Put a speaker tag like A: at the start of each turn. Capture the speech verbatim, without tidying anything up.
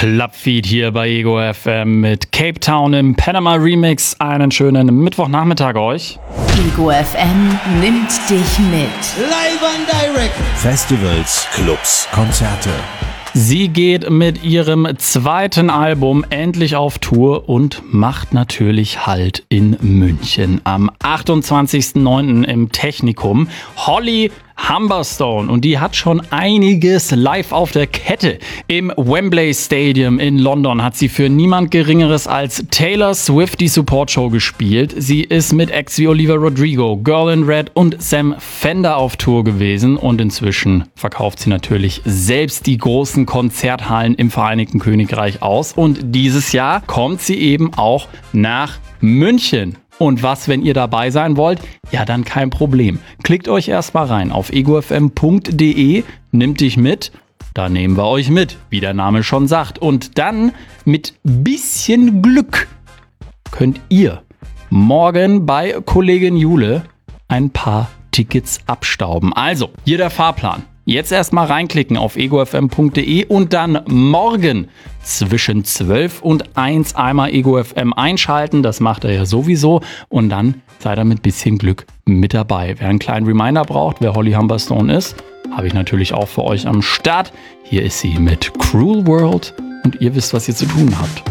A: Clubfeed hier bei Ego F M mit Cape Town im Panama Remix. Einen schönen Mittwochnachmittag euch.
B: Ego F M nimmt dich mit.
C: Live and direct.
D: Festivals, Clubs, Konzerte.
A: Sie geht mit ihrem zweiten Album endlich auf Tour und macht natürlich Halt in München am achtundzwanzigsten neunten im Technikum. Holly Humberstone, und die hat schon einiges live auf der Kette. Im Wembley Stadium in London hat sie für niemand Geringeres als Taylor Swift die Support-Show gespielt. Sie ist mit Acts wie Olivia Rodrigo, Girl in Red und Sam Fender auf Tour gewesen und inzwischen verkauft sie natürlich selbst die großen Konzerthallen im Vereinigten Königreich aus. Und dieses Jahr kommt sie eben auch nach München. Und was, wenn ihr dabei sein wollt? Ja, dann kein Problem. Klickt euch erstmal rein auf ego f m punkt d e, nimmt dich mit, da nehmen wir euch mit, wie der Name schon sagt. Und dann mit bisschen Glück könnt ihr morgen bei Kollegin Jule ein paar Tickets abstauben. Also, hier der Fahrplan. Jetzt erstmal reinklicken auf ego f m punkt d e und dann morgen zwischen zwölf und eins einmal Ego F M einschalten. Das macht er ja sowieso. Und dann seid ihr mit bisschen Glück mit dabei. Wer einen kleinen Reminder braucht, wer Holly Humberstone ist, habe ich natürlich auch für euch am Start. Hier ist sie mit Cruel World und ihr wisst, was ihr zu tun habt.